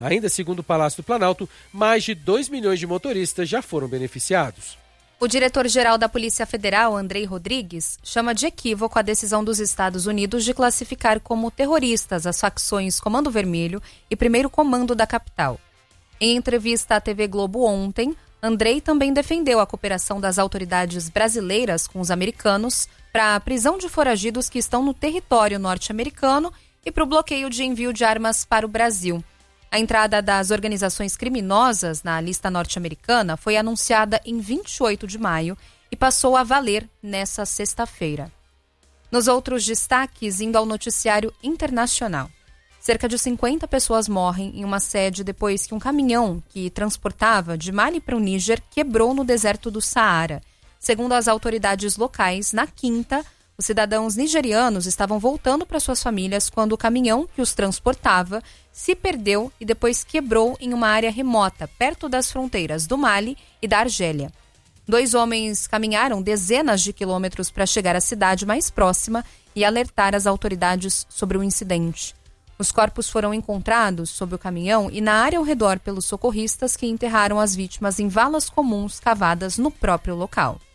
Ainda segundo o Palácio do Planalto, mais de 2 milhões de motoristas já foram beneficiados. O diretor-geral da Polícia Federal, Andrei Rodrigues, chama de equívoco a decisão dos Estados Unidos de classificar como terroristas as facções Comando Vermelho e Primeiro Comando da capital. Em entrevista à TV Globo ontem, Andrei também defendeu a cooperação das autoridades brasileiras com os americanos para a prisão de foragidos que estão no território norte-americano e para o bloqueio de envio de armas para o Brasil. A entrada das organizações criminosas na lista norte-americana foi anunciada em 28 de maio e passou a valer nesta sexta-feira. Nos outros destaques, indo ao noticiário internacional. Cerca de 50 pessoas morrem em uma sede depois que um caminhão que transportava de Mali para o Níger quebrou no deserto do Saara. Segundo as autoridades locais, na quinta, os cidadãos nigerianos estavam voltando para suas famílias quando o caminhão que os transportava se perdeu e depois quebrou em uma área remota, perto das fronteiras do Mali e da Argélia. 2 homens caminharam dezenas de quilômetros para chegar à cidade mais próxima e alertar as autoridades sobre o incidente. Os corpos foram encontrados sob o caminhão e na área ao redor pelos socorristas que enterraram as vítimas em valas comuns cavadas no próprio local.